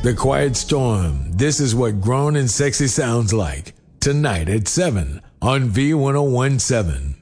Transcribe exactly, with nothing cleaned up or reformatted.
The Quiet Storm. This is what grown and sexy sounds like. Tonight at seven on V ten seventeen.